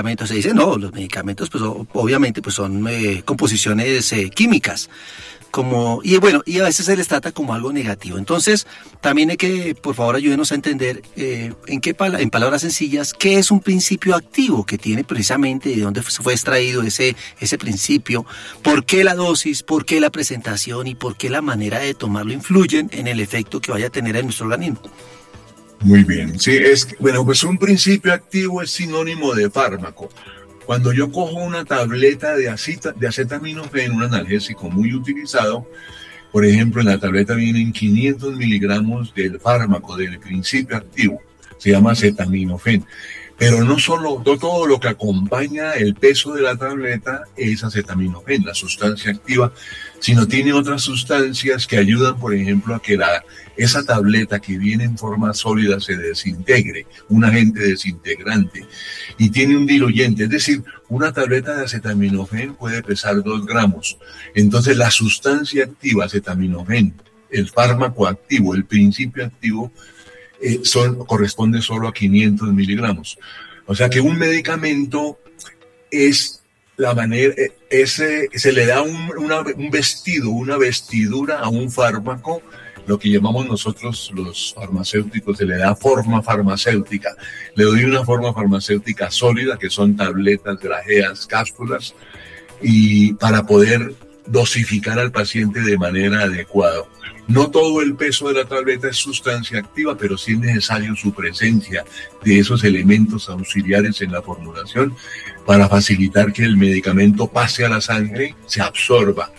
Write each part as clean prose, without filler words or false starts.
medicamentos. Se dice, no, los medicamentos pues obviamente pues son composiciones químicas. Y a veces se les trata como algo negativo. Entonces, también hay que, por favor, ayúdenos a entender en palabras sencillas, qué es un principio activo, que tiene precisamente de dónde fue extraído ese principio, por qué la dosis, por qué la presentación y por qué la manera de tomarlo influyen en el efecto que vaya a tener en nuestro organismo. Muy bien, sí, pues un principio activo es sinónimo de fármaco. Cuando yo cojo una tableta de acetaminofén, un analgésico muy utilizado, por ejemplo, en la tableta vienen 500 miligramos del fármaco, del principio activo, se llama acetaminofén. Pero no todo lo que acompaña el peso de la tableta es acetaminofén, la sustancia activa, sino tiene otras sustancias que ayudan, por ejemplo, a que esa tableta que viene en forma sólida se desintegre, un agente desintegrante, y tiene un diluyente, es decir, una tableta de acetaminofén puede pesar 2 gramos. Entonces la sustancia activa, acetaminofén, el fármaco activo, el principio activo, corresponde solo a 500 miligramos. O sea que un medicamento es la manera, se le da un vestido, una vestidura a un fármaco, lo que llamamos nosotros los farmacéuticos, se le da forma farmacéutica. Le doy una forma farmacéutica sólida, que son tabletas, grajeas, cápsulas, y para poder dosificar al paciente de manera adecuada. No todo el peso de la tableta es sustancia activa, pero sí es necesario su presencia de esos elementos auxiliares en la formulación para facilitar que el medicamento pase a la sangre, se absorba.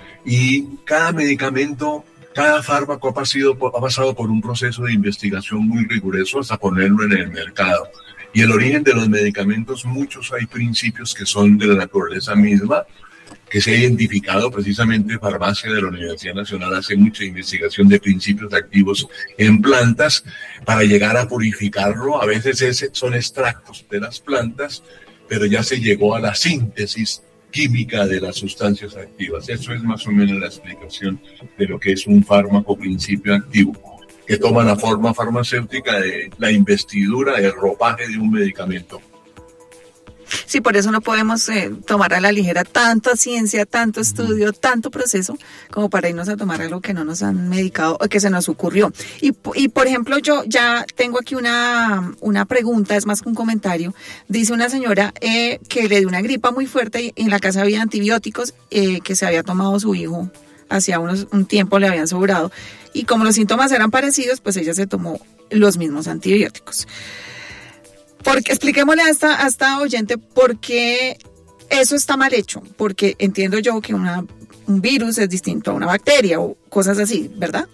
Y cada medicamento, cada fármaco ha pasado por un proceso de investigación muy riguroso hasta ponerlo en el mercado. Y el origen de los medicamentos, hay principios que son de la naturaleza misma, que se ha identificado. Precisamente Farmacia de la Universidad Nacional hace mucha investigación de principios activos en plantas para llegar a purificarlo. A veces son extractos de las plantas, pero ya se llegó a la síntesis química de las sustancias activas. Eso es más o menos la explicación de lo que es un fármaco principio activo, que toma la forma farmacéutica de la investidura, el ropaje de un medicamento. Sí, por eso no podemos tomar a la ligera tanta ciencia, tanto estudio, tanto proceso, como para irnos a tomar algo que no nos han medicado o que se nos ocurrió. Y por ejemplo, yo ya tengo aquí una pregunta, es más que un comentario. Dice una señora que le dio una gripa muy fuerte y en la casa había antibióticos que se había tomado su hijo. Hacía un tiempo le habían sobrado. Y como los síntomas eran parecidos, pues ella se tomó los mismos antibióticos. Expliquémosle a esta oyente por qué eso está mal hecho, porque entiendo yo que un virus es distinto a una bacteria o cosas así, ¿verdad?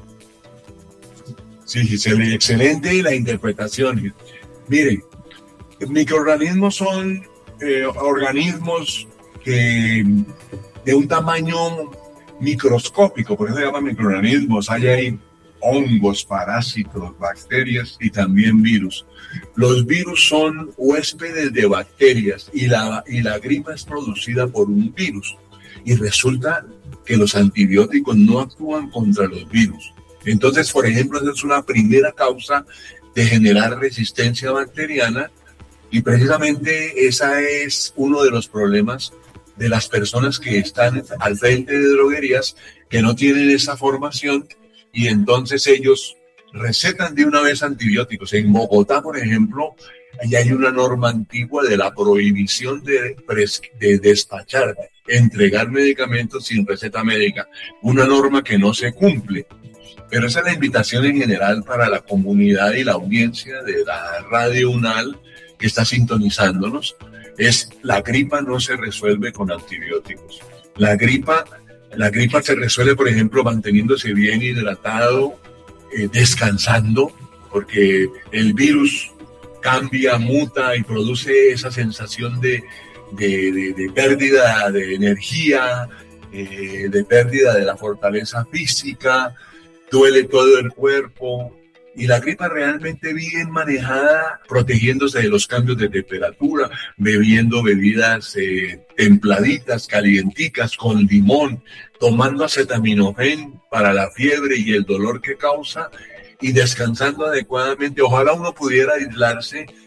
Sí, Giselle, excelente la interpretación. Mire, microorganismos son organismos de un tamaño microscópico, por eso se llaman microorganismos. Hay hongos, parásitos, bacterias y también virus. Los virus son huéspedes de bacterias y la gripa es producida por un virus. Y resulta que los antibióticos no actúan contra los virus. Entonces, por ejemplo, esa es una primera causa de generar resistencia bacteriana, y precisamente esa es uno de los problemas de las personas que están al frente de droguerías, que no tienen esa formación, y entonces ellos recetan de una vez antibióticos. En Bogotá, por ejemplo, allá hay una norma antigua de la prohibición de despachar, entregar medicamentos sin receta médica, una norma que no se cumple. Pero esa es la invitación en general para la comunidad y la audiencia de la Radio UNAL que está sintonizándonos. La gripa no se resuelve con antibióticos. La gripa se resuelve, por ejemplo, manteniéndose bien hidratado, descansando, porque el virus cambia, muta y produce esa sensación de pérdida de energía, de pérdida de la fortaleza física, duele todo el cuerpo. Y la gripa realmente bien manejada, protegiéndose de los cambios de temperatura, bebiendo bebidas templaditas, calienticas, con limón, tomando acetaminofén para la fiebre y el dolor que causa, y descansando adecuadamente. Ojalá uno pudiera aislarse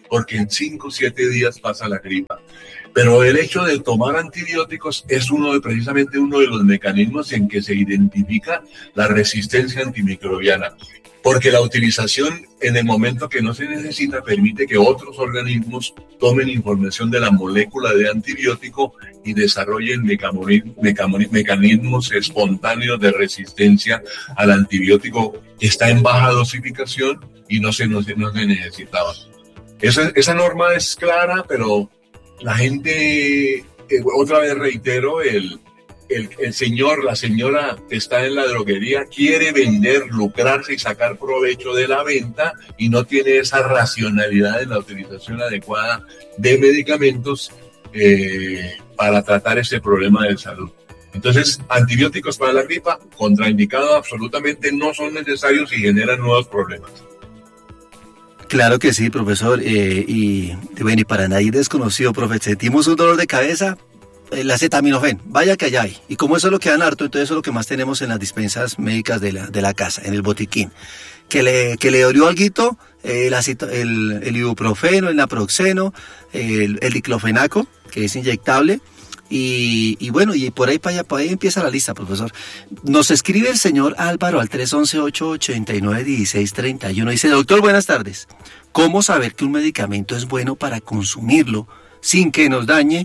porque en 5 o 7 días pasa la gripa. Pero el hecho de tomar antibióticos es precisamente uno de los mecanismos en que se identifica la resistencia antimicrobiana, porque la utilización en el momento que no se necesita permite que otros organismos tomen información de la molécula de antibiótico y desarrollen mecanismos espontáneos de resistencia al antibiótico que está en baja dosificación y no se necesitaba. Esa norma es clara, pero la gente, otra vez reitero, el señor, la señora que está en la droguería quiere vender, lucrarse y sacar provecho de la venta y no tiene esa racionalidad en la utilización adecuada de medicamentos para tratar ese problema de salud. Entonces, antibióticos para la gripa, contraindicados absolutamente, no son necesarios y generan nuevos problemas. Claro que sí, profesor. Y para nadie desconocido, profe, sentimos un dolor de cabeza, el acetaminofén, vaya que allá hay. Y como eso es lo que dan harto, entonces eso es lo que más tenemos en las dispensas médicas de la casa, en el botiquín. Que le dolió alguito, el ibuprofeno, el naproxeno, el diclofenaco, que es inyectable. Y por ahí empieza la lista, profesor. Nos escribe el señor Álvaro al 311-889-1631. Dice, doctor, buenas tardes. ¿Cómo saber que un medicamento es bueno para consumirlo sin que nos dañe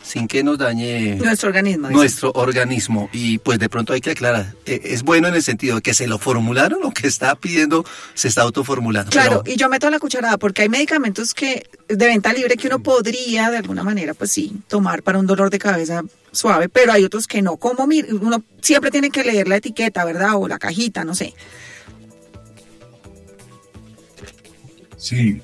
nuestro organismo? Y pues de pronto hay que aclarar, es bueno en el sentido de que se lo formularon o que está pidiendo, se está autoformulando. Claro, y yo meto la cucharada porque hay medicamentos que de venta libre que uno podría de alguna manera, pues sí, tomar para un dolor de cabeza suave, pero hay otros que no. Como uno siempre tiene que leer la etiqueta, ¿verdad? O la cajita, no sé. Sí.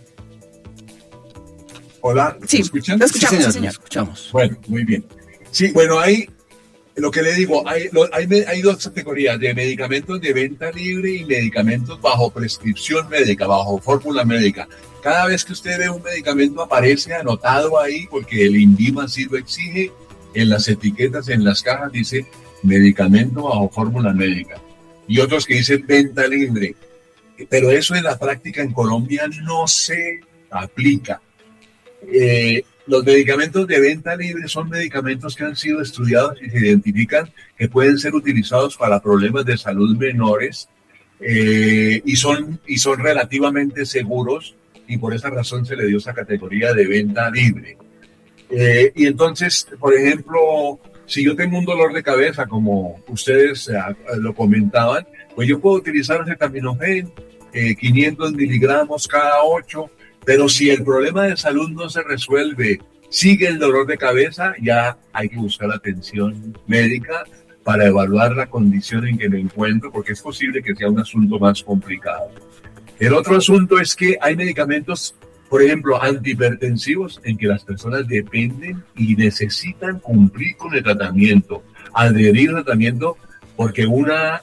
Hola, sí, ¿me escuchan? Lo escuchamos, sí, señor. Escuchamos. Bueno, muy bien. Sí, bueno, hay lo que le digo, hay 2 categorías de medicamentos de venta libre y medicamentos bajo prescripción médica, bajo fórmula médica. Cada vez que usted ve un medicamento aparece anotado ahí, porque el INVIMA así lo exige, en las etiquetas, en las cajas dice medicamento bajo fórmula médica. Y otros que dicen venta libre. Pero eso en la práctica en Colombia no se aplica. Los medicamentos de venta libre son medicamentos que han sido estudiados y se identifican que pueden ser utilizados para problemas de salud menores y son relativamente seguros, y por esa razón se le dio esa categoría de venta libre. Y entonces, por ejemplo, si yo tengo un dolor de cabeza, como ustedes lo comentaban, pues yo puedo utilizar acetaminofén, 500 miligramos cada 8, pero si el problema de salud no se resuelve, sigue el dolor de cabeza, ya hay que buscar atención médica para evaluar la condición en que me encuentro, porque es posible que sea un asunto más complicado. El otro asunto es que hay medicamentos, por ejemplo, antihipertensivos, en que las personas dependen y necesitan cumplir con el tratamiento, adherir al tratamiento, porque una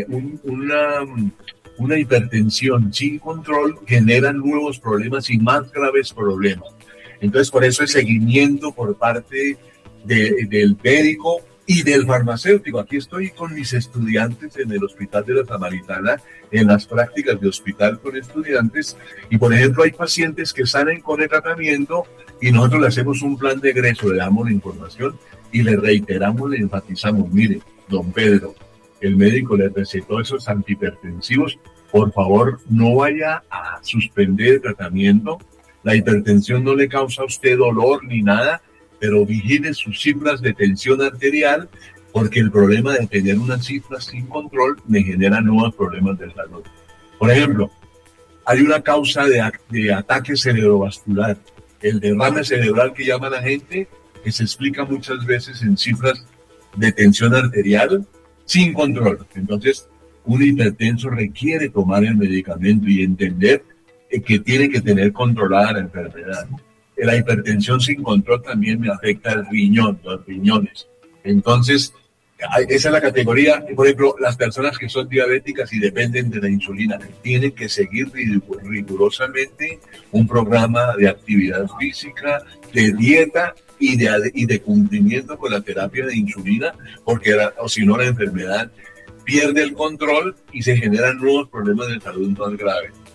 hipertensión sin control genera nuevos problemas y más graves problemas. Entonces, por eso el seguimiento por parte del médico y del farmacéutico. Aquí estoy con mis estudiantes en el Hospital de la Samaritana, en las prácticas de hospital con estudiantes, y por ejemplo hay pacientes que salen con el tratamiento y nosotros le hacemos un plan de egreso, le damos la información y le reiteramos, le enfatizamos, mire, don Pedro, el médico le recetó esos antihipertensivos, por favor no vaya a suspender el tratamiento, la hipertensión no le causa a usted dolor ni nada, pero vigile sus cifras de tensión arterial, porque el problema de tener unas cifras sin control me genera nuevos problemas de salud. Por ejemplo, hay una causa de ataque cerebrovascular, el derrame cerebral que llama la gente, que se explica muchas veces en cifras de tensión arterial sin control. Entonces, un hipertenso requiere tomar el medicamento y entender que tiene que tener controlada la enfermedad. La hipertensión sin control también me afecta el riñón, los riñones. Entonces, esa es la categoría. Por ejemplo, las personas que son diabéticas y dependen de la insulina tienen que seguir rigurosamente un programa de actividad física, de dieta y de cumplimiento con la terapia de insulina, porque o si no la enfermedad pierde el control y se generan nuevos problemas de salud más graves.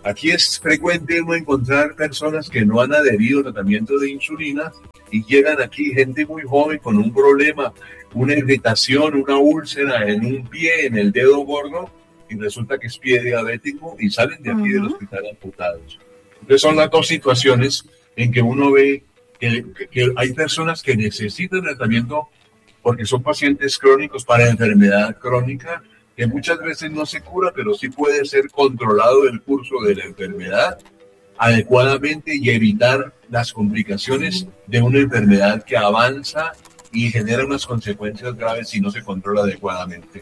Aquí es frecuente uno encontrar personas que no han adherido al tratamiento de insulina y llegan aquí gente muy joven con un problema, una irritación, una úlcera en un pie, en el dedo gordo, y resulta que es pie diabético y salen de aquí del hospital amputados. Entonces son las dos situaciones en que uno ve que hay personas que necesitan tratamiento porque son pacientes crónicos para enfermedad crónica, que muchas veces no se cura, pero sí puede ser controlado el curso de la enfermedad adecuadamente y evitar las complicaciones de una enfermedad que avanza y genera unas consecuencias graves si no se controla adecuadamente.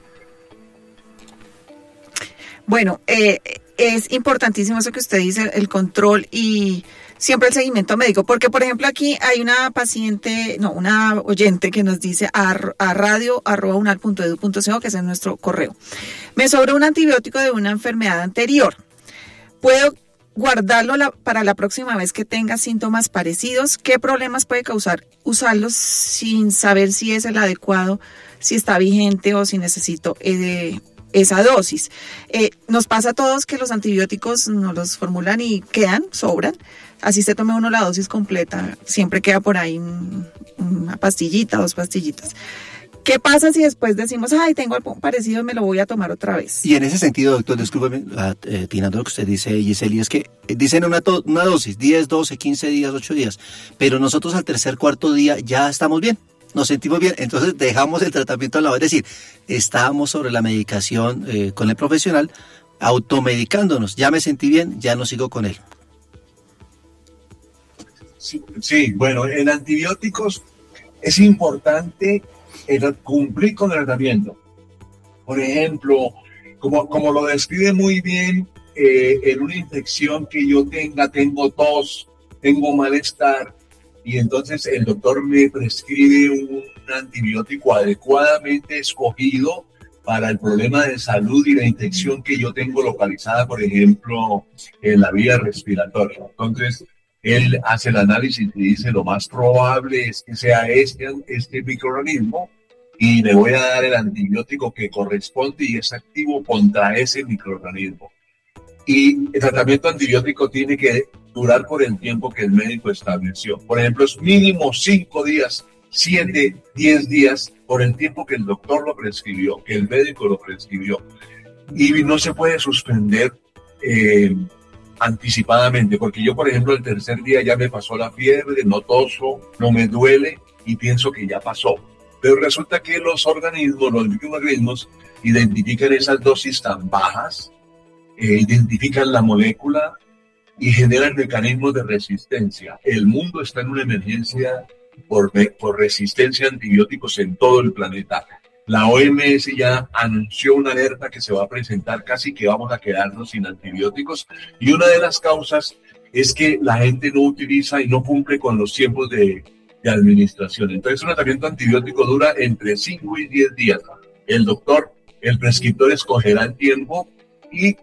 Bueno, es importantísimo eso que usted dice, el control y siempre el seguimiento médico, porque por ejemplo aquí hay una oyente que nos dice a radio@unal.edu.co, que ese es nuestro correo. Me sobra un antibiótico de una enfermedad anterior. ¿Puedo guardarlo para la próxima vez que tenga síntomas parecidos? ¿Qué problemas puede causar usarlos sin saber si es el adecuado, si está vigente o si necesito esa dosis? Nos pasa a todos que los antibióticos nos los formulan y sobran. Así se tome uno la dosis completa, siempre queda por ahí una pastillita, 2 pastillitas. ¿Qué pasa si después decimos, ay, tengo algo parecido y me lo voy a tomar otra vez? Y en ese sentido, doctor, discúlpeme, atinando lo que usted dice, Giseli, es que dicen una dosis, 10, 12, 15 días, 8 días, pero nosotros al tercer, cuarto día ya estamos bien, nos sentimos bien, entonces dejamos el tratamiento a la vez, es decir, estábamos sobre la medicación con el profesional, automedicándonos, ya me sentí bien, ya no sigo con él. Sí, bueno, en antibióticos es importante cumplir con el tratamiento. Por ejemplo, como lo describe muy bien, en una infección que yo tengo tos, tengo malestar, y entonces el doctor me prescribe un antibiótico adecuadamente escogido para el problema de salud y la infección que yo tengo localizada, por ejemplo, en la vía respiratoria. Entonces, él hace el análisis y dice lo más probable es que sea este microorganismo y le voy a dar el antibiótico que corresponde y es activo contra ese microorganismo. Y el tratamiento antibiótico tiene que durar por el tiempo que el médico estableció. Por ejemplo, es mínimo 5 días, 7, 10 días por el tiempo que el doctor lo prescribió, que el médico lo prescribió. Y no se puede suspender anticipadamente, porque yo, por ejemplo, el tercer día ya me pasó la fiebre, no toso, no me duele y pienso que ya pasó. Pero resulta que los microorganismos identifican esas dosis tan bajas, identifican la molécula y generan mecanismos de resistencia. El mundo está en una emergencia por resistencia a antibióticos en todo el planeta. La OMS ya anunció una alerta que se va a presentar, casi que vamos a quedarnos sin antibióticos, y una de las causas es que la gente no utiliza y no cumple con los tiempos de administración. Entonces, un tratamiento antibiótico dura entre 5 y 10 días. El prescriptor escogerá el tiempo y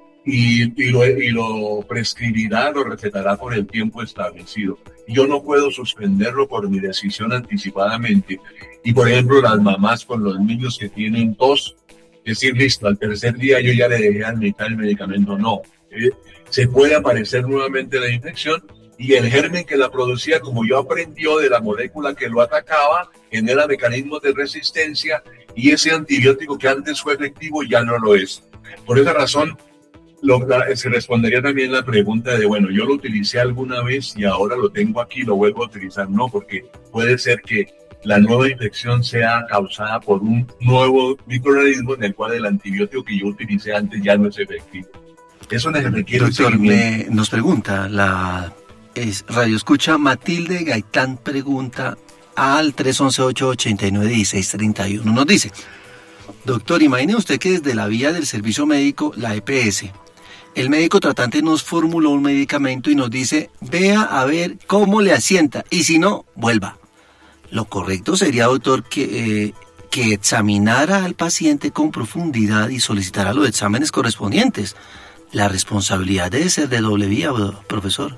lo prescribirá, lo recetará por el tiempo establecido. Yo no puedo suspenderlo por mi decisión anticipadamente. Y, por ejemplo, las mamás con los niños que tienen tos, decir, listo, al tercer día yo ya le dejé a mitad el medicamento. No, se puede aparecer nuevamente la infección y el germen que la producía, como yo aprendió de la molécula que lo atacaba, genera mecanismos de resistencia y ese antibiótico que antes fue efectivo ya no lo es. Por esa razón, se respondería también la pregunta de, bueno, yo lo utilicé alguna vez y ahora lo tengo aquí, lo vuelvo a utilizar. No, porque puede ser que la nueva infección sea causada por un nuevo microorganismo en el cual el antibiótico que yo utilicé antes ya no es efectivo. Eso requiere un seguimiento. Nos pregunta radio escucha Matilde Gaitán, pregunta al 311-889-1631. Nos dice, doctor, imagine usted que desde la vía del servicio médico, la EPS, el médico tratante nos formuló un medicamento y nos dice, vea a ver cómo le asienta y si no, vuelva. Lo correcto sería, doctor, que examinara al paciente con profundidad y solicitara los exámenes correspondientes. La responsabilidad debe ser de doble vía, profesor.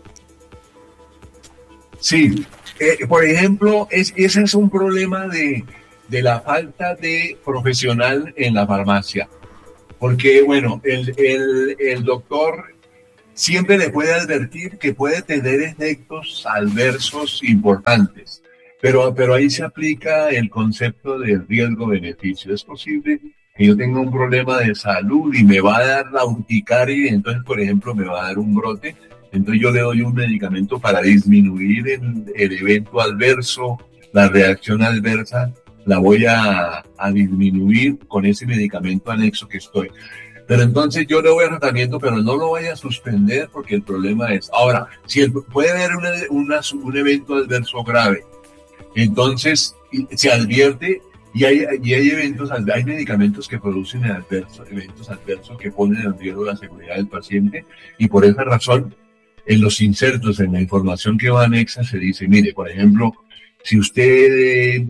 Sí, por ejemplo, ese es un problema de la falta de profesional en la farmacia. Porque, bueno, el doctor siempre le puede advertir que puede tener efectos adversos importantes, pero ahí se aplica el concepto del riesgo-beneficio. Es posible que yo tenga un problema de salud y me va a dar la urticaria, y entonces, por ejemplo, me va a dar un brote, entonces yo le doy un medicamento para disminuir el evento adverso, la reacción adversa, la voy a disminuir con ese medicamento anexo que estoy. Pero entonces yo le voy a tratamiento, pero no lo vaya a suspender porque el problema es... Ahora, si puede haber un evento adverso grave, entonces se advierte y hay eventos, hay medicamentos que producen eventos adversos que ponen en riesgo la seguridad del paciente, y por esa razón en los insertos, en la información que va anexa, se dice, mire, por ejemplo, si usted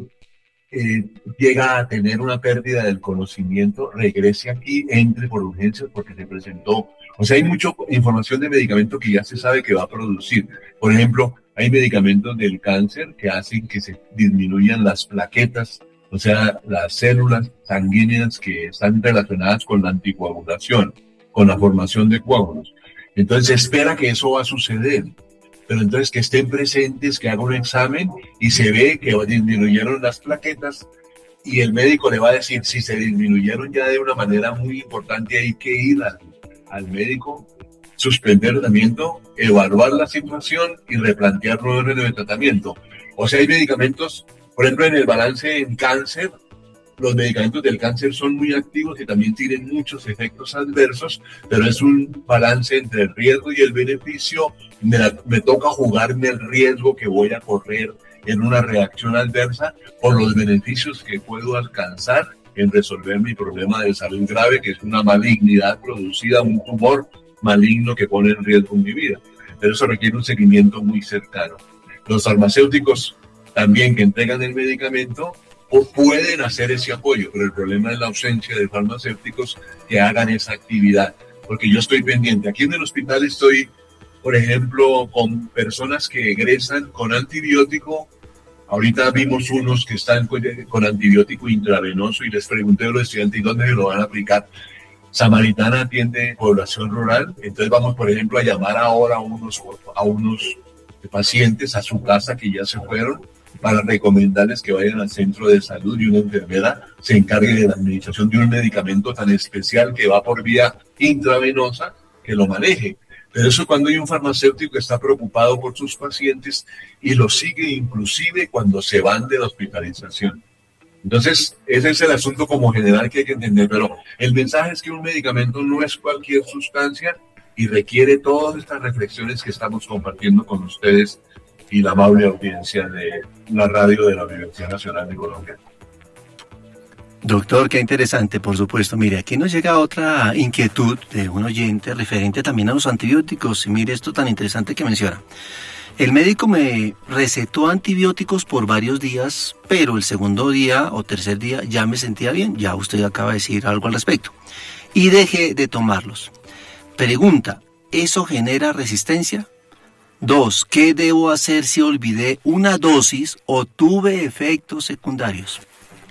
llega a tener una pérdida del conocimiento, regrese aquí, entre por urgencias porque se presentó. O sea, hay mucha información de medicamento que ya se sabe que va a producir. Por ejemplo, hay medicamentos del cáncer que hacen que se disminuyan las plaquetas, o sea, las células sanguíneas que están relacionadas con la anticoagulación, con la formación de coágulos. Entonces se espera que eso va a suceder, pero entonces que estén presentes, que haga un examen y se ve que disminuyeron las plaquetas, y el médico le va a decir, si se disminuyeron ya de una manera muy importante, hay que ir al médico, suspender el tratamiento, evaluar la situación y replantear nuevos órdenes de tratamiento. O sea, hay medicamentos, por ejemplo, en el balance en cáncer, los medicamentos del cáncer son muy activos y también tienen muchos efectos adversos, pero es un balance entre el riesgo y el beneficio. Me toca jugarme el riesgo que voy a correr en una reacción adversa por los beneficios que puedo alcanzar en resolver mi problema de salud grave, que es una malignidad producida, un tumor maligno que pone en riesgo mi vida. Pero eso requiere un seguimiento muy cercano. Los farmacéuticos también que entregan el medicamento pueden hacer ese apoyo, pero el problema es la ausencia de farmacéuticos que hagan esa actividad, porque yo estoy pendiente. Aquí en el hospital estoy, por ejemplo, con personas que egresan con antibiótico. Ahorita vimos unos que están con antibiótico intravenoso y les pregunté a los estudiantes dónde se lo van a aplicar. Samaritana atiende población rural, entonces vamos, por ejemplo, a llamar ahora a unos pacientes a su casa que ya se fueron, para recomendarles que vayan al centro de salud y una enfermera se encargue de la administración de un medicamento tan especial que va por vía intravenosa, que lo maneje. Pero eso cuando hay un farmacéutico que está preocupado por sus pacientes y lo sigue inclusive cuando se van de la hospitalización. Entonces, ese es el asunto como general que hay que entender, pero el mensaje es que un medicamento no es cualquier sustancia y requiere todas estas reflexiones que estamos compartiendo con ustedes y la amable audiencia de la radio de la Universidad Nacional de Colombia. Doctor, qué interesante, por supuesto. Mire, aquí nos llega otra inquietud de un oyente referente también a los antibióticos. Y mire esto tan interesante que menciona. El médico me recetó antibióticos por varios días, pero el segundo día o tercer día ya me sentía bien. Ya usted acaba de decir algo al respecto. Y dejé de tomarlos. Pregunta, ¿eso genera resistencia? 2. ¿Qué debo hacer si olvidé una dosis o tuve efectos secundarios?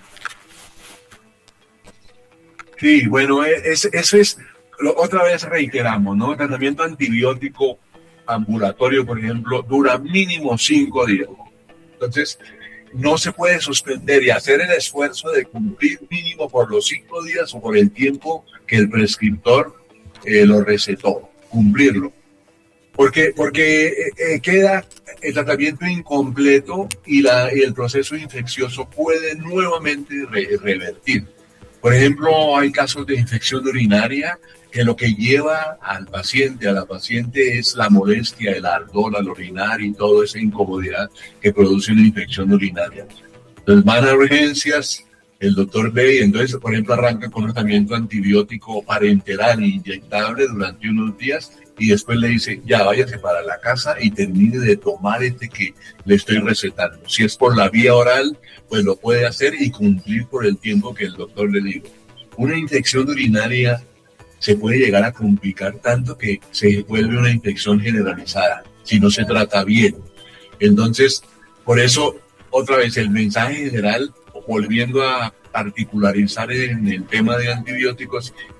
Sí, bueno, eso es, otra vez reiteramos, ¿no? El tratamiento antibiótico ambulatorio, por ejemplo, dura mínimo 5 días. Entonces, no se puede suspender y hacer el esfuerzo de cumplir mínimo por los 5 días o por el tiempo que el prescriptor lo recetó, cumplirlo. Porque queda el tratamiento incompleto y el proceso infeccioso puede nuevamente revertir. Por ejemplo, hay casos de infección urinaria que lo que lleva a la paciente es la molestia, el ardor al orinar y toda esa incomodidad que produce una infección urinaria. Entonces van a urgencias, el doctor ve y entonces, por ejemplo, arranca con un tratamiento antibiótico parenteral inyectable durante unos días y después le dice, ya váyase para la casa y termine de tomar que le estoy recetando. Si es por la vía oral, pues lo puede hacer y cumplir por el tiempo que el doctor le dijo. Una infección urinaria se puede llegar a complicar tanto que se vuelve una infección generalizada si no se trata bien. Entonces, por eso, otra vez, el mensaje general, volviendo a particularizar en el tema de antibióticos,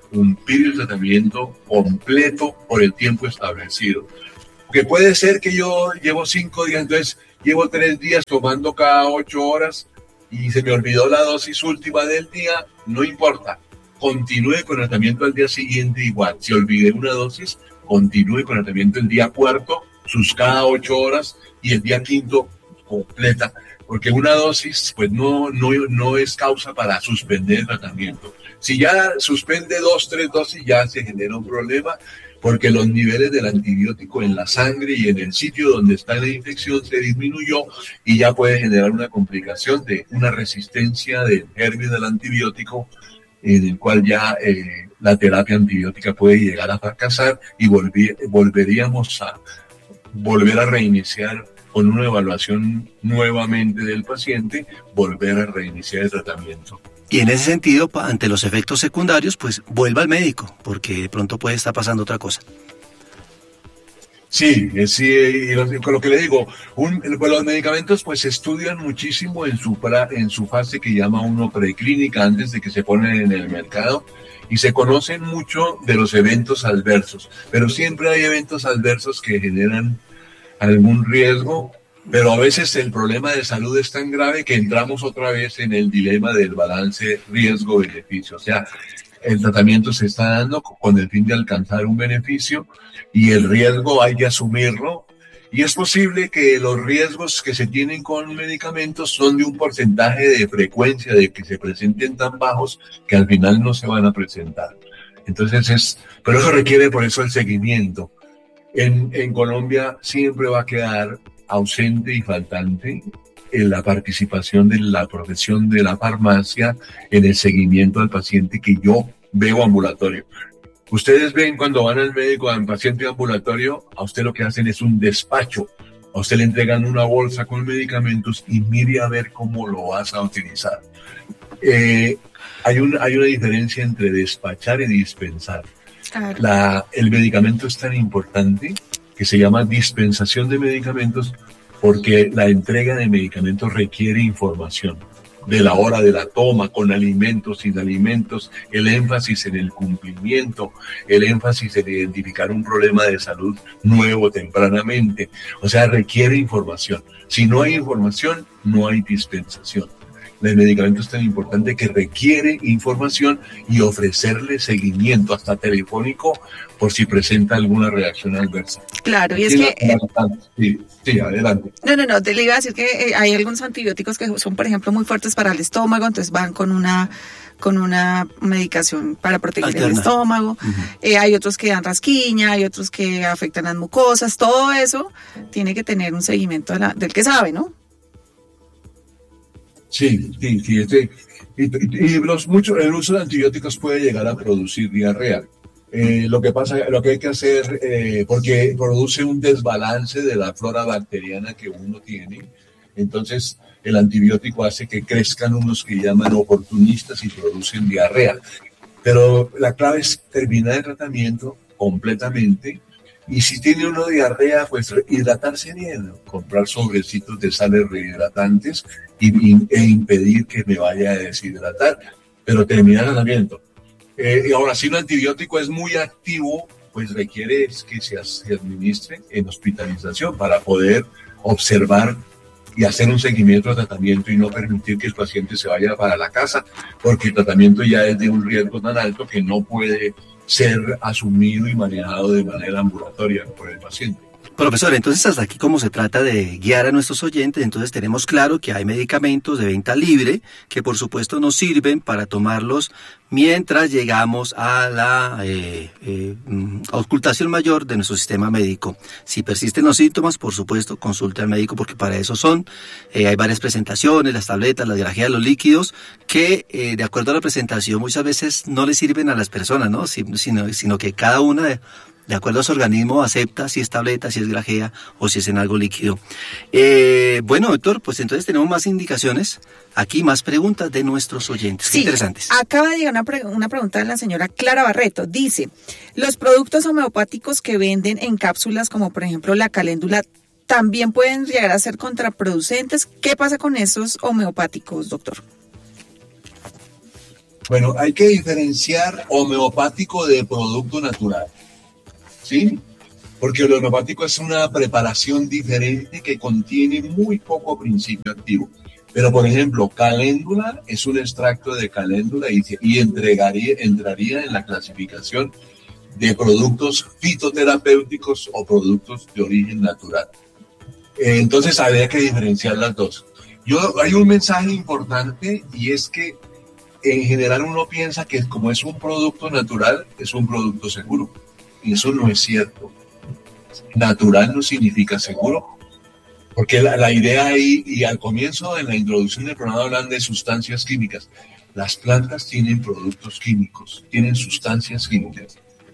cumplir el tratamiento completo por el tiempo establecido. Porque puede ser que yo llevo 5 días, entonces llevo 3 días tomando cada 8 horas y se me olvidó la dosis última del día, no importa. Continúe con el tratamiento al día siguiente igual. Si olvidé una dosis, continúe con el tratamiento el día cuarto, sus cada 8 horas, y el día quinto completa. Porque una dosis pues no es causa para suspender el tratamiento. Si ya suspende 2, 3 dosis, ya se genera un problema, porque los niveles del antibiótico en la sangre y en el sitio donde está la infección se disminuyó y ya puede generar una complicación de una resistencia del germen del antibiótico, en el cual ya la terapia antibiótica puede llegar a fracasar y volveríamos a volver a reiniciar con una evaluación nuevamente del paciente, volver a reiniciar el tratamiento. Y en ese sentido, ante los efectos secundarios, pues vuelva al médico, porque de pronto puede estar pasando otra cosa. Sí, y con lo que le digo, los medicamentos pues se estudian muchísimo en su fase que llama uno preclínica, antes de que se ponen en el mercado, y se conocen mucho de los eventos adversos, pero siempre hay eventos adversos que generan algún riesgo, pero a veces el problema de salud es tan grave que entramos otra vez en el dilema del balance riesgo-beneficio. O sea, el tratamiento se está dando con el fin de alcanzar un beneficio y el riesgo hay que asumirlo. Y es posible que los riesgos que se tienen con medicamentos son de un porcentaje de frecuencia de que se presenten tan bajos que al final no se van a presentar. Entonces pero eso requiere por eso el seguimiento. En Colombia siempre va a quedar ausente y faltante en la participación de la profesión de la farmacia en el seguimiento al paciente que yo veo ambulatorio. Ustedes ven cuando van al médico, al paciente ambulatorio, a usted lo que hacen es un despacho. A usted le entregan una bolsa con medicamentos y mire a ver cómo lo vas a utilizar. Hay una diferencia entre despachar y dispensar. El medicamento es tan importante que se llama dispensación de medicamentos porque la entrega de medicamentos requiere información de la hora de la toma, con alimentos, sin alimentos, el énfasis en el cumplimiento, el énfasis en identificar un problema de salud nuevo tempranamente. O sea, requiere información. Si no hay información, no hay dispensación. El medicamento es tan importante que requiere información y ofrecerle seguimiento hasta telefónico por si presenta alguna reacción adversa. Claro, y es que... Sí, adelante. No, te le iba a decir que hay algunos antibióticos que son, por ejemplo, muy fuertes para el estómago, entonces van con una medicación para proteger el estómago. Uh-huh. Hay otros que dan rasquiña, hay otros que afectan las mucosas, todo eso tiene que tener un seguimiento del que sabe, ¿no? Sí. El uso de antibióticos puede llegar a producir diarrea. Lo que hay que hacer, porque produce un desbalance de la flora bacteriana que uno tiene, entonces el antibiótico hace que crezcan unos que llaman oportunistas y producen diarrea. Pero la clave es terminar el tratamiento completamente. Y si tiene uno diarrea, pues hidratarse bien, comprar sobrecitos de sales rehidratantes e impedir que me vaya a deshidratar, pero terminar el tratamiento. Y ahora, si un antibiótico es muy activo, pues requiere que se administre en hospitalización para poder observar y hacer un seguimiento al tratamiento y no permitir que el paciente se vaya para la casa, porque el tratamiento ya es de un riesgo tan alto que no puede ser asumido y manejado de manera ambulatoria por el paciente. Profesor, entonces hasta aquí como se trata de guiar a nuestros oyentes, entonces tenemos claro que hay medicamentos de venta libre que por supuesto nos sirven para tomarlos mientras llegamos a la auscultación mayor de nuestro sistema médico. Si persisten los síntomas, por supuesto, consulte al médico porque para eso son. Hay varias presentaciones, las tabletas, las grajeas, los líquidos, que de acuerdo a la presentación muchas veces no le sirven a las personas, ¿no? Sino que cada una de acuerdo a su organismo, acepta si es tableta, si es grajea o si es en algo líquido. Bueno, doctor, pues entonces tenemos más indicaciones. Aquí más preguntas de nuestros oyentes. Sí, qué interesantes. Acaba de llegar una pregunta de la señora Clara Barreto. Dice, los productos homeopáticos que venden en cápsulas, como por ejemplo la caléndula, ¿también pueden llegar a ser contraproducentes? ¿Qué pasa con esos homeopáticos, doctor? Bueno, hay que diferenciar homeopático de producto natural, ¿sí? Porque el homeopático es una preparación diferente que contiene muy poco principio activo. Pero, por ejemplo, caléndula es un extracto de caléndula y entraría en la clasificación de productos fitoterapéuticos o productos de origen natural. Entonces, habría que diferenciar las dos. Hay un mensaje importante y es que en general uno piensa que como es un producto natural, es un producto seguro. Y eso no es cierto. Natural no significa seguro. Porque la idea ahí, y al comienzo en la introducción del programa hablan de sustancias químicas. Las plantas tienen productos químicos, tienen sustancias químicas.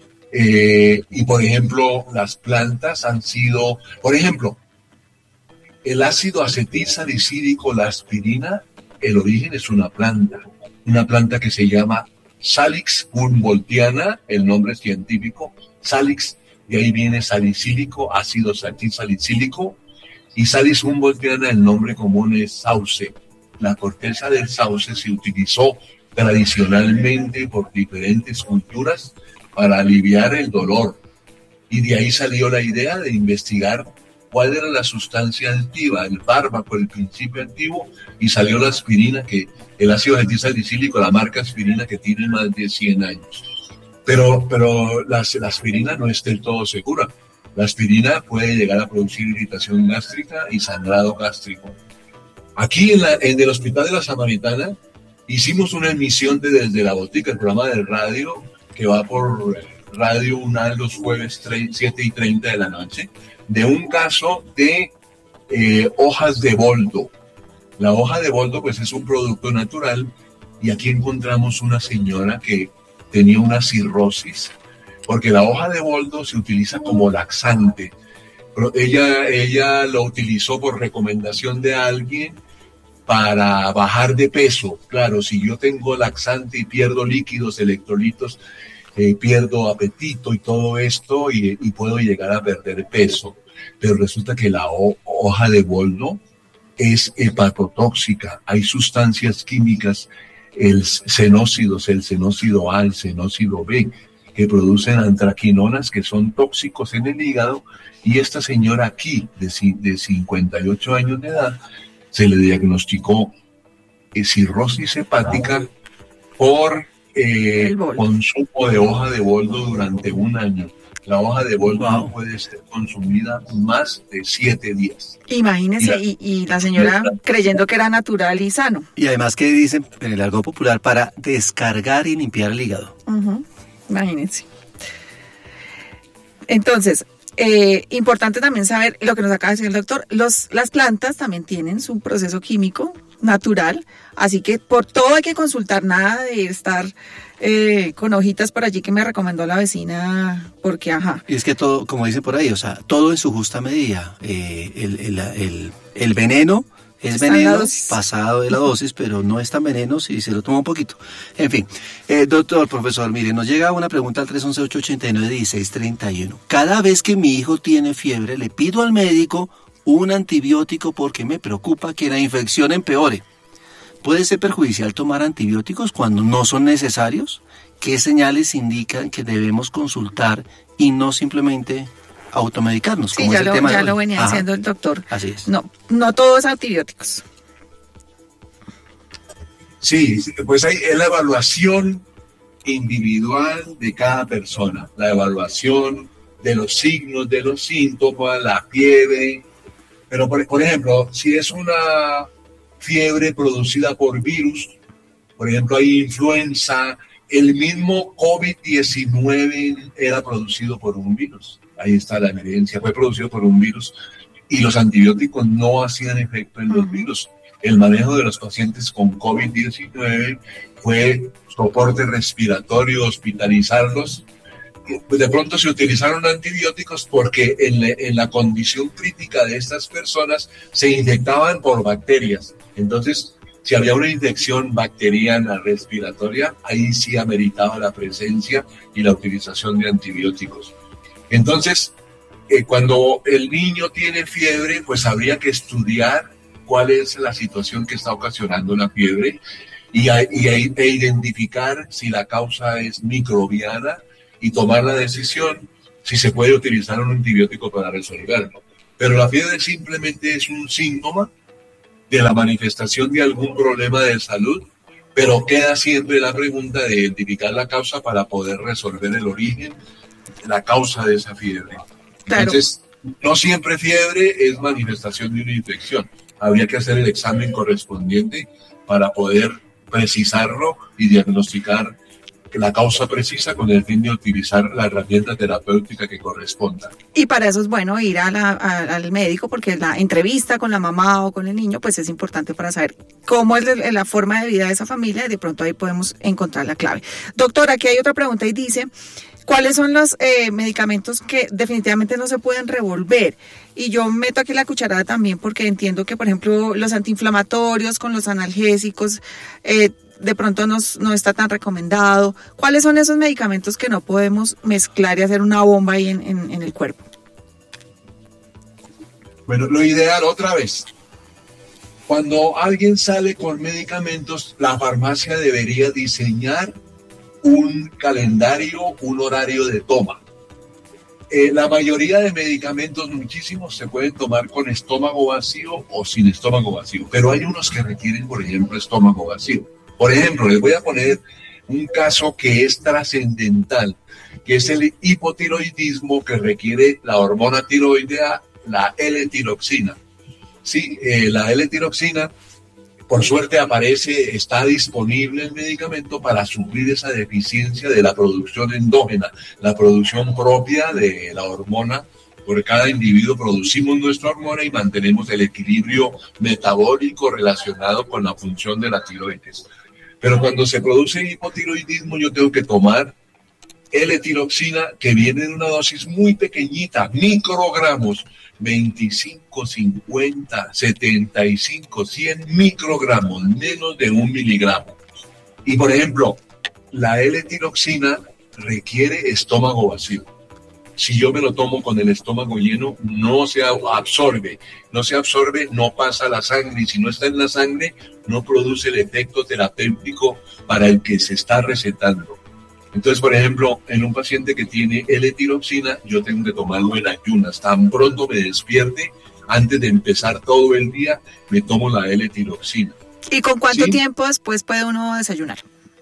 Y por ejemplo, las plantas han sido, por ejemplo, el ácido acetilsalicílico, la aspirina, el origen es una planta que se llama Salix humboldtiana, el nombre científico, Salix, de ahí viene salicílico, ácido acetilsalicílico, y Salix humboldtiana, el nombre común es sauce. La corteza del sauce se utilizó tradicionalmente por diferentes culturas para aliviar el dolor. Y de ahí salió la idea de investigar cuál era la sustancia activa, el fármaco, el principio activo, y salió la aspirina, que el ácido acetilsalicílico, la marca aspirina, que tiene más de 100 años. Pero la aspirina no es del todo segura. La aspirina puede llegar a producir irritación gástrica y sangrado gástrico. Aquí en el Hospital de la Samaritana hicimos una emisión desde la botica, el programa de radio, que va por Radio UNAL los jueves 7:30 de la noche, de un caso de hojas de boldo. La hoja de boldo pues es un producto natural y aquí encontramos una señora que tenía una cirrosis, porque la hoja de boldo se utiliza como laxante. Pero ella lo utilizó por recomendación de alguien para bajar de peso. Claro, si yo tengo laxante y pierdo líquidos, electrolitos, pierdo apetito y todo esto y puedo llegar a perder peso. Pero resulta que la hoja de boldo es hepatotóxica. Hay sustancias químicas, el xenócido A, el xenócido B, que producen antraquinonas que son tóxicos en el hígado, y esta señora aquí, de 58 años de edad, se le diagnosticó cirrosis hepática por consumo de hoja de boldo durante un año. La hoja de boldo no puede ser consumida más de 7 días. Imagínese, y la señora creyendo que era natural y sano. Y además que dicen en el argot popular para descargar y limpiar el hígado. Imagínense. Entonces, importante también saber lo que nos acaba de decir el doctor. Las plantas también tienen su proceso químico natural, así que por todo hay que consultar, nada de estar con hojitas por allí que me recomendó la vecina, porque Y es que todo, como dicen por ahí, o sea, todo en su justa medida. El veneno es veneno pasado de la dosis, pero no es tan veneno si se lo toma un poquito. En fin, doctor, profesor, mire, nos llega una pregunta al 311-889-1631. Cada vez que mi hijo tiene fiebre, le pido al médico un antibiótico porque me preocupa que la infección empeore. ¿Puede ser perjudicial tomar antibióticos cuando no son necesarios? ¿Qué señales indican que debemos consultar y no simplemente automedicarnos? Sí, ya lo venía diciendo el doctor. Así es. No todo es antibióticos. Sí, pues es la evaluación individual de cada persona, la evaluación de los signos, de los síntomas, la fiebre. Pero, por ejemplo, si es una fiebre producida por virus, por ejemplo, hay influenza, el mismo COVID-19 era producido por un virus. Ahí está la evidencia, fue producido por un virus y los antibióticos no hacían efecto en los virus. El manejo de los pacientes con COVID-19 fue soporte respiratorio, hospitalizarlos. De pronto se utilizaron antibióticos porque en la condición crítica de estas personas se infectaban por bacterias. Entonces, si había una infección bacteriana respiratoria, ahí sí ameritaba la presencia y la utilización de antibióticos. Entonces, cuando el niño tiene fiebre, pues habría que estudiar cuál es la situación que está ocasionando la fiebre e identificar si la causa es microbiana y tomar la decisión si se puede utilizar un antibiótico para resolverlo. Pero la fiebre simplemente es un síntoma de la manifestación de algún problema de salud, pero queda siempre la pregunta de identificar la causa para poder resolver el origen, la causa de esa fiebre. Claro. Entonces, no siempre fiebre es manifestación de una infección. Habría que hacer el examen correspondiente para poder precisarlo y diagnosticar la causa precisa con el fin de utilizar la herramienta terapéutica que corresponda. Y para eso es bueno ir al médico, porque la entrevista con la mamá o con el niño pues es importante para saber cómo es la forma de vida de esa familia, y de pronto ahí podemos encontrar la clave. Doctora, aquí hay otra pregunta y dice: ¿cuáles son los medicamentos que definitivamente no se pueden revolver? Y yo meto aquí la cucharada también porque entiendo que, por ejemplo, los antiinflamatorios con los analgésicos de pronto no está tan recomendado. ¿Cuáles son esos medicamentos que no podemos mezclar y hacer una bomba ahí en el cuerpo? Bueno, lo ideal, otra vez, cuando alguien sale con medicamentos, la farmacia debería diseñar un calendario, un horario de toma. La mayoría de medicamentos, muchísimos, se pueden tomar con estómago vacío o sin estómago vacío, pero hay unos que requieren, por ejemplo, estómago vacío. Por ejemplo, les voy a poner un caso que es trascendental, que es el hipotiroidismo, que requiere la hormona tiroidea, la L-tiroxina. Sí, la L-tiroxina, por suerte está disponible el medicamento para suplir esa deficiencia de la producción endógena, la producción propia de la hormona. Por cada individuo producimos nuestra hormona y mantenemos el equilibrio metabólico relacionado con la función de la tiroides. Pero cuando se produce hipotiroidismo, yo tengo que tomar L-tiroxina, que viene en una dosis muy pequeñita, microgramos, 25, 50, 75, 100 microgramos, menos de 1 miligramo. Y por ejemplo, la L-tiroxina requiere estómago vacío. Si yo me lo tomo con el estómago lleno, no se absorbe, no pasa a la sangre, y si no está en la sangre, no produce el efecto terapéutico para el que se está recetando. Entonces, por ejemplo, en un paciente que tiene L-tiroxina, yo tengo que tomarlo en ayunas. Tan pronto me despierte, antes de empezar todo el día, me tomo la L-tiroxina. ¿Y con cuánto tiempo después puede uno desayunar?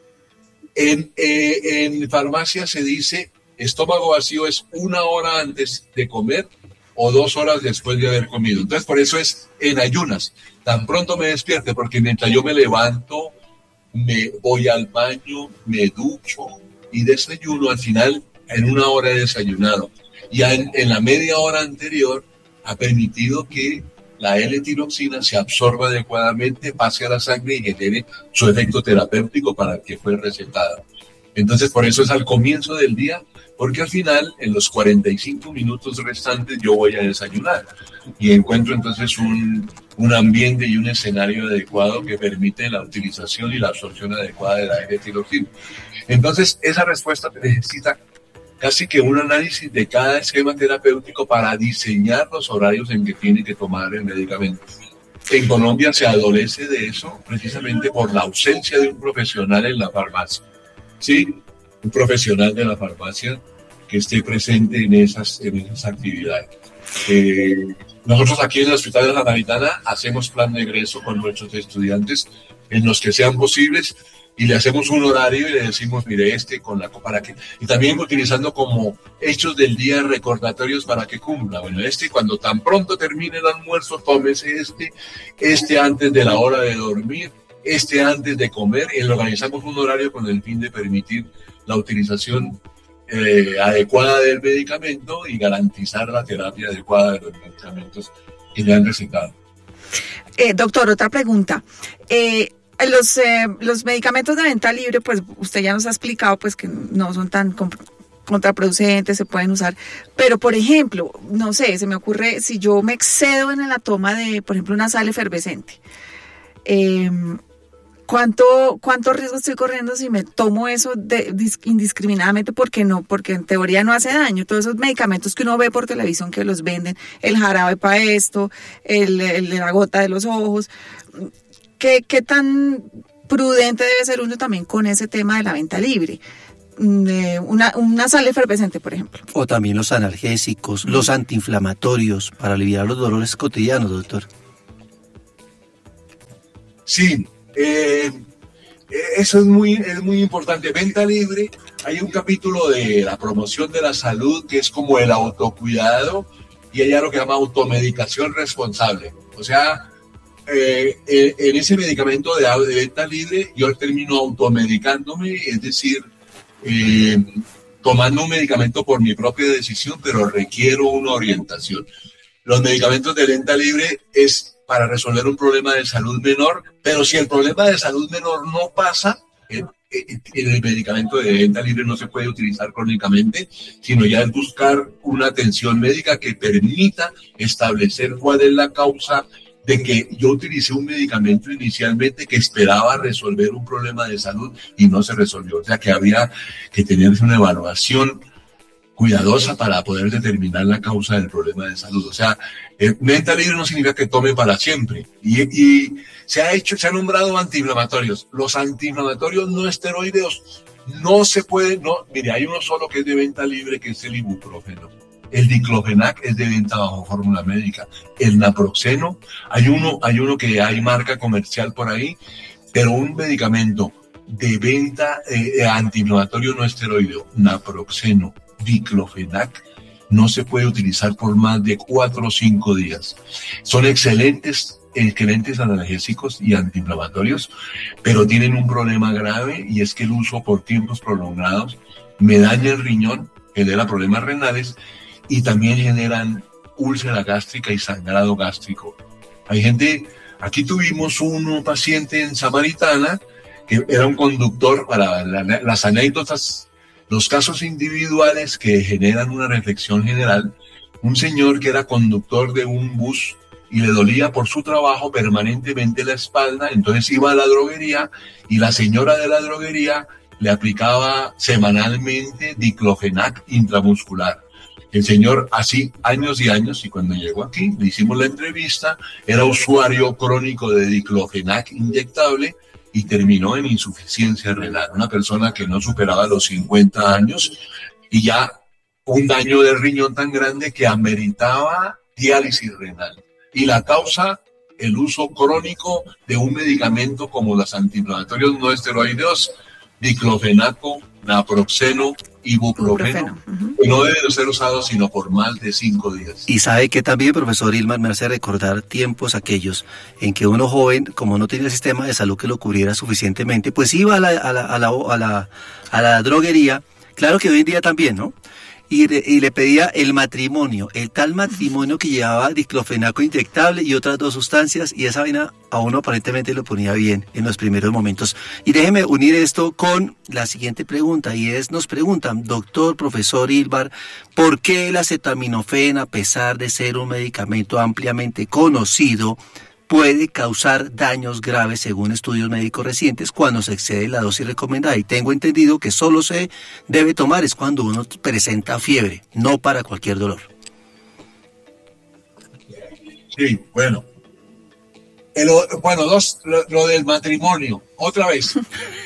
En farmacia se dice, estómago vacío es 1 hora antes de comer o 2 horas después de haber comido. Entonces, por eso es en ayunas. Tan pronto me despierte, porque mientras yo me levanto, me voy al baño, me ducho y desayuno, al final en 1 hora he desayunado. Y en la media hora anterior ha permitido que la L-tiroxina se absorba adecuadamente, pase a la sangre y genere su efecto terapéutico para el que fue recetada. Entonces, por eso es al comienzo del día, porque al final, en los 45 minutos restantes, yo voy a desayunar y encuentro entonces un ambiente y un escenario adecuado que permite la utilización y la absorción adecuada de la L-tiroxina. Entonces, esa respuesta necesita casi que un análisis de cada esquema terapéutico para diseñar los horarios en que tiene que tomar el medicamento. En Colombia se adolece de eso precisamente por la ausencia de un profesional en la farmacia. Sí, un profesional de la farmacia que esté presente en esas actividades. Nosotros aquí en el Hospital de la Samaritana hacemos plan de egreso con nuestros estudiantes en los que sean posibles y le hacemos un horario y le decimos, mire, para que, y también utilizando como hechos del día recordatorios para que cumpla. Bueno, cuando tan pronto termine el almuerzo, tómese antes de la hora de dormir, antes de comer, y le organizamos un horario con el fin de permitir la utilización adecuada del medicamento y garantizar la terapia adecuada de los medicamentos que le han recetado. Doctor, otra pregunta. Los medicamentos de venta libre, pues usted ya nos ha explicado pues que no son tan contraproducentes, se pueden usar, pero por ejemplo, no sé, se me ocurre, si yo me excedo en la toma de, por ejemplo, una sal efervescente, ¿cuánto riesgo estoy corriendo si me tomo eso indiscriminadamente? Porque en teoría no hace daño. Todos esos medicamentos que uno ve por televisión que los venden, el jarabe para esto, el de la gota de los ojos, ¿qué tan prudente debe ser uno también con ese tema de la venta libre. Una sal efervescente, por ejemplo. O también los analgésicos, los antiinflamatorios para aliviar los dolores cotidianos, doctor. Sí, eso es muy importante. Venta libre, hay un capítulo de la promoción de la salud que es como el autocuidado y hay algo que se llama automedicación responsable. O sea, en ese medicamento de venta libre yo termino automedicándome, es decir, tomando un medicamento por mi propia decisión, pero requiero una orientación. Los medicamentos de venta libre es para resolver un problema de salud menor, pero si el problema de salud menor no pasa, el medicamento de venta libre no se puede utilizar crónicamente, sino ya es buscar una atención médica que permita establecer cuál es la causa de que yo utilicé un medicamento inicialmente que esperaba resolver un problema de salud y no se resolvió. O sea que había que tener una evaluación cuidadosa para poder determinar la causa del problema de salud. O sea, venta libre no significa que tome para siempre. Y se ha nombrado antiinflamatorios. Los antiinflamatorios no esteroideos no se pueden, mire, hay uno solo que es de venta libre, que es el ibuprofeno. El diclofenac es de venta bajo fórmula médica. El naproxeno, hay uno que hay marca comercial por ahí, pero un medicamento de venta antiinflamatorio no esteroideo, naproxeno, diclofenac, no se puede utilizar por más de 4 o 5 días. Son excelentes analgésicos y antiinflamatorios, pero tienen un problema grave y es que el uso por tiempos prolongados me daña el riñón, genera problemas renales y también generan úlcera gástrica y sangrado gástrico. Hay gente, aquí tuvimos un paciente en Samaritana que era un conductor, para las anécdotas, los casos individuales que generan una reflexión general. Un señor que era conductor de un bus y le dolía por su trabajo permanentemente la espalda, entonces iba a la droguería y la señora de la droguería le aplicaba semanalmente diclofenac intramuscular. El señor, así años y años, y cuando llegó aquí, le hicimos la entrevista, era usuario crónico de diclofenac inyectable y terminó en insuficiencia renal. Una persona que no superaba los 50 años y ya un daño del riñón tan grande que ameritaba diálisis renal. Y la causa, el uso crónico de un medicamento como los antiinflamatorios no esteroideos, diclofenaco, naproxeno, ibuprofeno, que no deben ser usados sino por más de 5 días. Y sabe que también, profesor Ilmar, me hace recordar tiempos aquellos en que uno joven, como no tenía sistema de salud que lo cubriera suficientemente, pues iba a la droguería, claro que hoy en día también, ¿no? Y le pedía el matrimonio, el tal matrimonio que llevaba diclofenaco inyectable y otras 2 sustancias, y esa vaina a uno aparentemente lo ponía bien en los primeros momentos. Y déjeme unir esto con la siguiente pregunta, y nos preguntan, doctor, profesor Ilmar, ¿por qué el acetaminofén, a pesar de ser un medicamento ampliamente conocido, puede causar daños graves según estudios médicos recientes cuando se excede la dosis recomendada? Y tengo entendido que solo se debe tomar es cuando uno presenta fiebre, no para cualquier dolor. Sí, bueno. Lo del matrimonio, otra vez.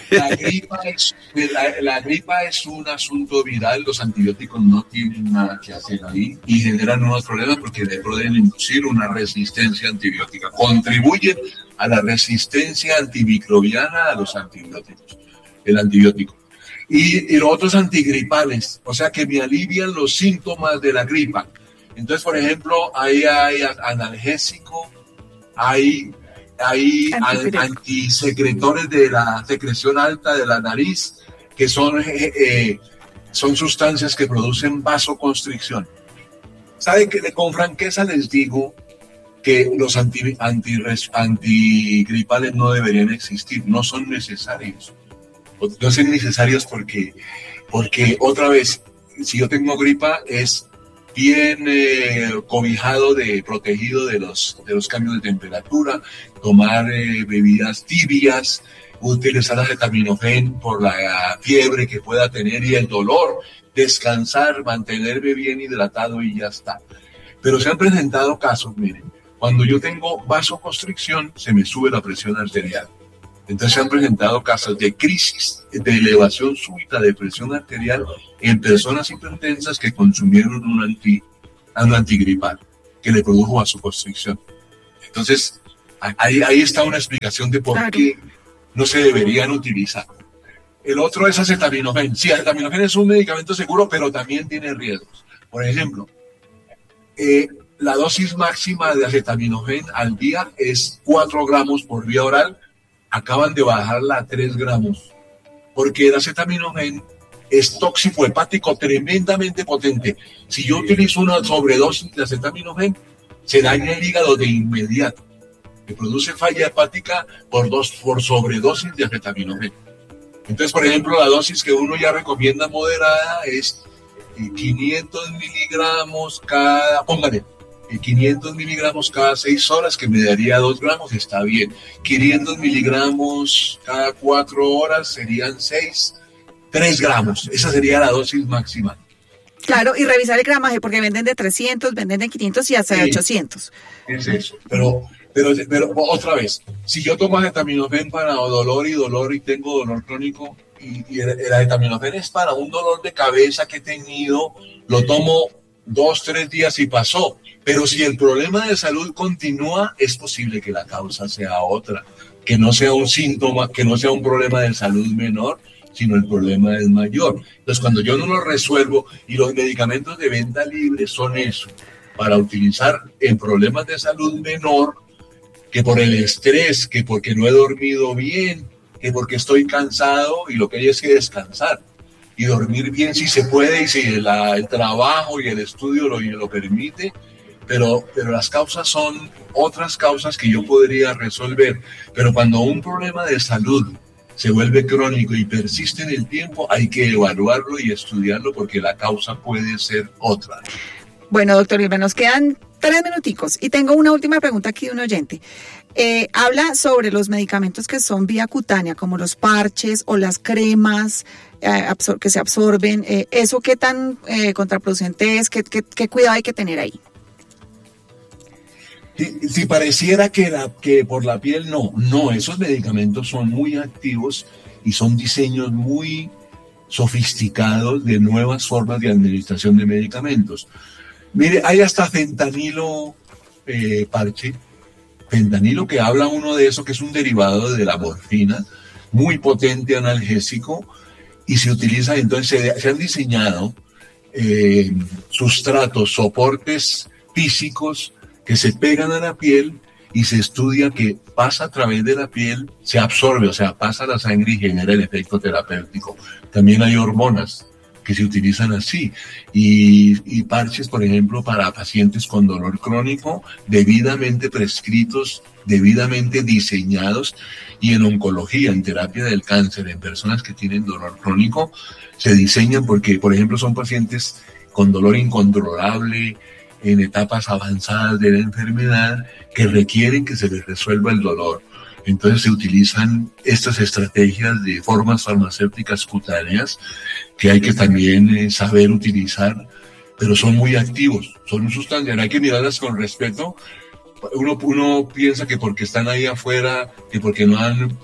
La gripa es un asunto viral, los antibióticos no tienen nada que hacer ahí y generan unos problemas porque le pueden inducir una resistencia antibiótica. Contribuyen a la resistencia antimicrobiana a los antibióticos, el antibiótico. Y los otros antigripales, o sea que me alivian los síntomas de la gripa. Entonces, por ejemplo, ahí hay analgésico, hay antisecretores de la secreción alta de la nariz, que son sustancias que producen vasoconstricción. ¿Sabe que con franqueza les digo que los antigripales no deberían existir? No son necesarios. No son necesarios porque otra vez, si yo tengo gripa, es bien cobijado, protegido de los cambios de temperatura, tomar bebidas tibias, utilizar acetaminofén por la fiebre que pueda tener y el dolor, descansar, mantenerme bien hidratado y ya está. Pero se han presentado casos, miren, cuando yo tengo vasoconstricción, se me sube la presión arterial. Entonces se han presentado casos de crisis, de elevación súbita de presión arterial en personas hipertensas que consumieron un antigripal que le produjo vasoconstricción. Entonces, ahí está una explicación de por qué no se deberían utilizar. El otro es acetaminofén. Sí, acetaminofén es un medicamento seguro, pero también tiene riesgos. Por ejemplo, la dosis máxima de acetaminofén al día es 4 gramos por vía oral. Acaban de bajarla a 3 gramos, porque el acetaminofén es tóxico hepático tremendamente potente. Si yo utilizo una sobredosis de acetaminofén, se daña el hígado de inmediato, que produce falla hepática por sobredosis de acetaminofén. Entonces, por ejemplo, la dosis que uno ya recomienda moderada es 500 miligramos póngale, 500 miligramos cada 6 horas, que me daría 2 gramos, está bien. 500 miligramos cada 4 horas serían 3 gramos. Esa sería la dosis máxima. Claro, y revisar el gramaje, porque venden de 300, venden de 500 y hasta de 800. Es eso, pero otra vez, si yo tomo acetaminofén para dolor y tengo dolor crónico, y el acetaminofén es para un dolor de cabeza que he tenido, lo tomo 2-3 días y pasó. Pero si el problema de salud continúa, es posible que la causa sea otra, que no sea un síntoma, que no sea un problema de salud menor, sino el problema es mayor. Entonces, cuando yo no lo resuelvo, y los medicamentos de venta libre son eso, para utilizar en problemas de salud menor, que por el estrés, que porque no he dormido bien, que porque estoy cansado, y lo que hay es que descansar y dormir bien si se puede, y si el trabajo y el estudio lo permite, pero las causas son otras causas que yo podría resolver. Pero cuando un problema de salud se vuelve crónico y persiste en el tiempo, hay que evaluarlo y estudiarlo, porque la causa puede ser otra. Bueno, doctor Ilmar, nos quedan 3 minuticos y tengo una última pregunta aquí de un oyente. Habla sobre los medicamentos que son vía cutánea, como los parches o las cremas que se absorben. ¿Eso qué tan contraproducente es? ¿Qué cuidado hay que tener ahí? Si pareciera que por la piel, no, esos medicamentos son muy activos y son diseños muy sofisticados de nuevas formas de administración de medicamentos. Mire, hay hasta fentanilo parche, fentanilo, que habla uno de eso, que es un derivado de la morfina, muy potente analgésico, y se utiliza, entonces se han diseñado sustratos, soportes físicos que se pegan a la piel, y se estudia que pasa a través de la piel, se absorbe, o sea, pasa a la sangre y genera el efecto terapéutico. También hay hormonas que se utilizan así, y parches, por ejemplo, para pacientes con dolor crónico, debidamente prescritos, debidamente diseñados, y en oncología, en terapia del cáncer, en personas que tienen dolor crónico, se diseñan porque, por ejemplo, son pacientes con dolor incontrolable, en etapas avanzadas de la enfermedad, que requieren que se les resuelva el dolor. Entonces se utilizan estas estrategias de formas farmacéuticas cutáneas, que hay que también saber utilizar, pero son muy activos, son sustancias, hay que mirarlas con respeto. Uno piensa que porque están ahí afuera, que porque no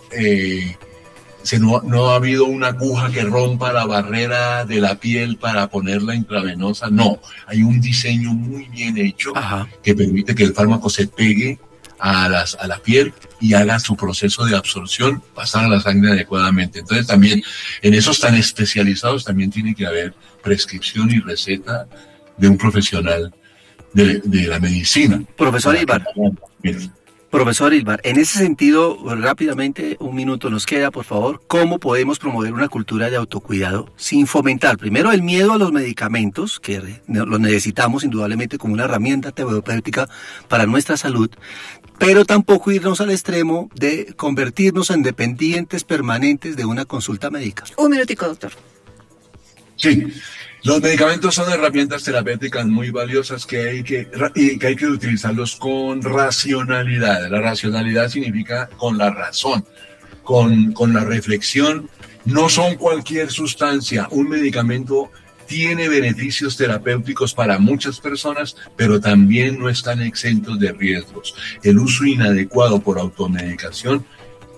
ha habido una aguja que rompa la barrera de la piel para ponerla intravenosa. No, hay un diseño muy bien hecho. Ajá. Que permite que el fármaco se pegue a la piel y haga su proceso de absorción, pasar a la sangre adecuadamente. Entonces también en esos tan especializados también tiene que haber prescripción y receta de un profesional de la medicina. Profesor Ilmar, en ese sentido, rápidamente, 1 minuto nos queda, por favor. ¿Cómo podemos promover una cultura de autocuidado sin fomentar, primero, el miedo a los medicamentos, que los necesitamos indudablemente como una herramienta terapéutica para nuestra salud, pero tampoco irnos al extremo de convertirnos en dependientes permanentes de una consulta médica? 1 minutico, doctor. Sí. Los medicamentos son herramientas terapéuticas muy valiosas que hay que utilizarlos con racionalidad. La racionalidad significa con la razón, con la reflexión. No son cualquier sustancia. Un medicamento tiene beneficios terapéuticos para muchas personas, pero también no están exentos de riesgos. El uso inadecuado por automedicación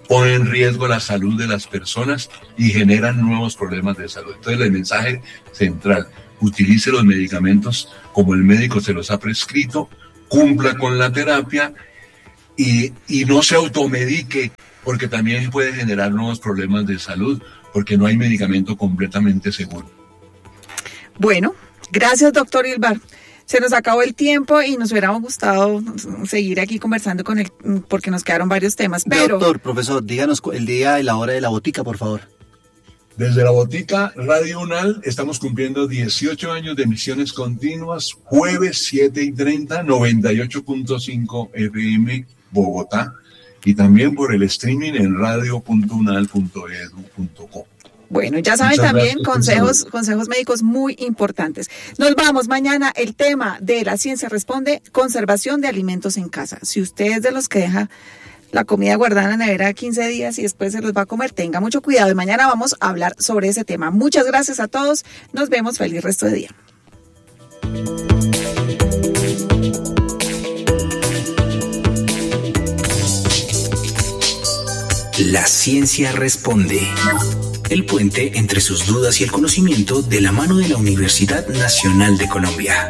pone en riesgo la salud de las personas y generan nuevos problemas de salud. Entonces el mensaje central: utilice los medicamentos como el médico se los ha prescrito, cumpla con la terapia y no se automedique, porque también puede generar nuevos problemas de salud, porque no hay medicamento completamente seguro. Bueno, gracias, doctor Ilvar. Se nos acabó el tiempo y nos hubiera gustado seguir aquí conversando con él, porque nos quedaron varios temas. Pero, doctor, profesor, díganos el día y la hora de la botica, por favor. Desde la botica Radio UNAL estamos cumpliendo 18 años de emisiones continuas, jueves 7:30, 98.5 FM Bogotá, y también por el streaming en radio.unal.edu.co. Bueno, ya saben, también consejos médicos muy importantes. Nos vamos mañana. El tema de La Ciencia Responde: conservación de alimentos en casa. Si usted es de los que deja la comida guardada en la nevera 15 días y después se los va a comer, tenga mucho cuidado. Y mañana vamos a hablar sobre ese tema. Muchas gracias a todos. Nos vemos. Feliz resto de día. La Ciencia Responde. El puente entre sus dudas y el conocimiento, de la mano de la Universidad Nacional de Colombia.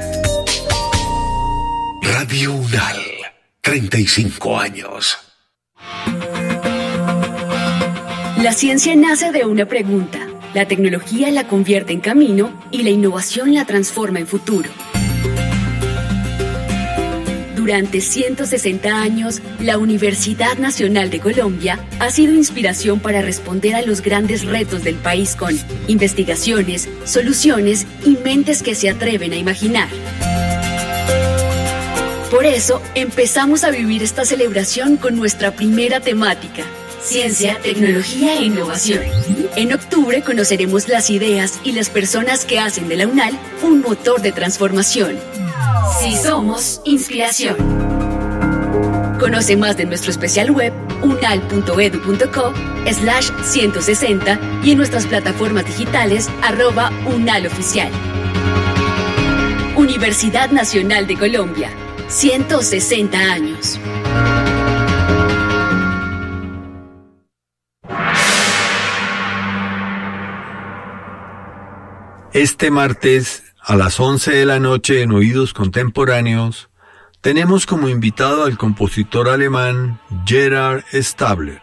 Radio UNAL, 35 años. La ciencia nace de una pregunta, la tecnología la convierte en camino y la innovación la transforma en futuro. Durante 160 años, la Universidad Nacional de Colombia ha sido inspiración para responder a los grandes retos del país con investigaciones, soluciones y mentes que se atreven a imaginar. Por eso, empezamos a vivir esta celebración con nuestra primera temática: ciencia, tecnología e innovación. En octubre conoceremos las ideas y las personas que hacen de la UNAL un motor de transformación. Si somos inspiración. Conoce más de nuestro especial web unal.edu.co/160 y en nuestras plataformas digitales @unaloficial. Universidad Nacional de Colombia, 160 años. Este martes, a las 11 de la noche, en Oídos Contemporáneos, tenemos como invitado al compositor alemán Gerhard Stabler.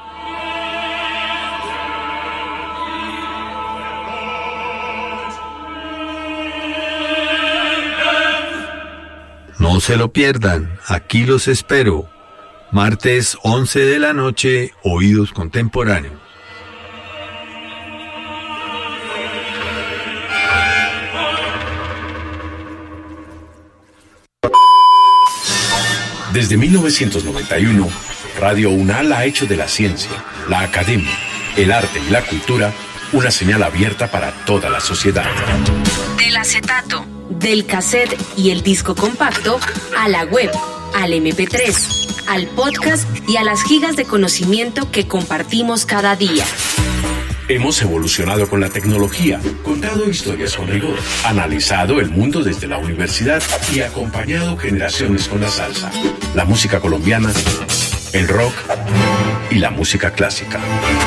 No se lo pierdan, aquí los espero. Martes 11 de la noche, Oídos Contemporáneos. Desde 1991, Radio UNAL ha hecho de la ciencia, la academia, el arte y la cultura una señal abierta para toda la sociedad. Del acetato, del cassette y el disco compacto, a la web, al MP3, al podcast y a las gigas de conocimiento que compartimos cada día. Hemos evolucionado con la tecnología, contado historias con rigor, analizado el mundo desde la universidad y acompañado generaciones con la salsa, la música colombiana, el rock y la música clásica.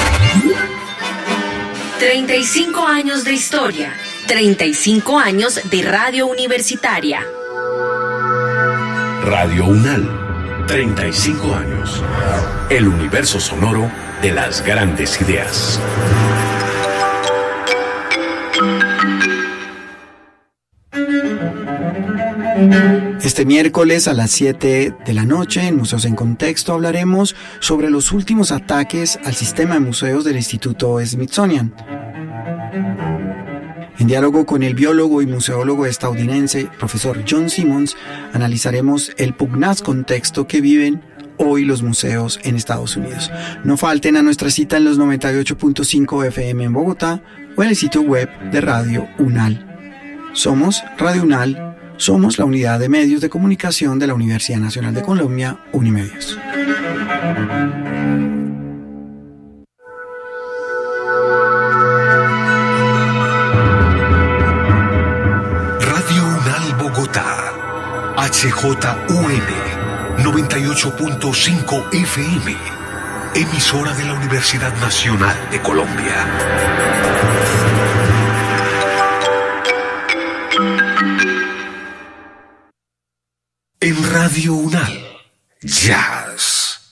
35 años de historia, 35 años de radio universitaria. Radio UNAL, 35 años. El universo sonoro de las grandes ideas. Este miércoles a las 7 de la noche en Museos en Contexto hablaremos sobre los últimos ataques al sistema de museos del Instituto Smithsonian. En diálogo con el biólogo y museólogo estadounidense profesor John Simmons, analizaremos el pugnaz contexto que viven hoy los museos en Estados Unidos. No falten a nuestra cita en los 98.5 FM en Bogotá o en el sitio web de Radio UNAL. Somos Radio UNAL. Somos la unidad de medios de comunicación de la Universidad Nacional de Colombia, Unimedios. Radio UNAL Bogotá, HJUM, 98.5 FM. emisora de la Universidad Nacional de Colombia. En Radio UNAL, Jazz.